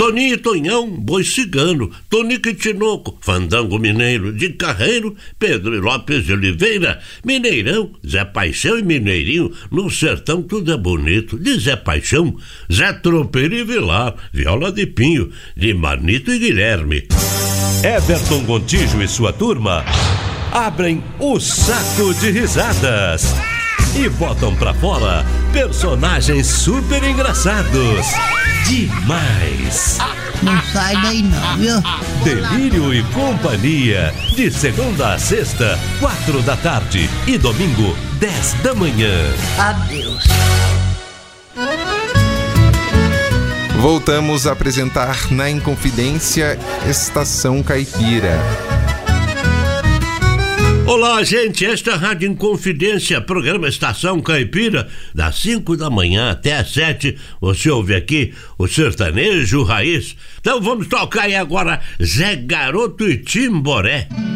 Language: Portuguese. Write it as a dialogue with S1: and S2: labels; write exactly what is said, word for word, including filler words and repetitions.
S1: Toninho e Tonhão, Boi Cigano, Tonico e Tinoco, Fandango Mineiro, de Carreiro, Pedro e Lopes de Oliveira, Mineirão, Zé Paixão e Mineirinho, no sertão tudo é bonito, de Zé Paixão, Zé Tropeiro e Vilar, Viola de Pinho, de Manito e Guilherme.
S2: Everton Gontijo e sua turma abrem o saco de risadas e botam pra fora personagens super engraçados. Demais!
S3: Não sai daí não, viu?
S2: Delírio e Companhia, de segunda a sexta, quatro da tarde e domingo, dez da manhã.
S3: Adeus.
S4: Voltamos a apresentar na Inconfidência Estação Caipira.
S1: Olá, gente, esta é a Rádio Inconfidência, programa Estação Caipira, das cinco da manhã até as sete, você ouve aqui o sertanejo raiz. Então vamos tocar aí agora Zé Garoto e Timboré.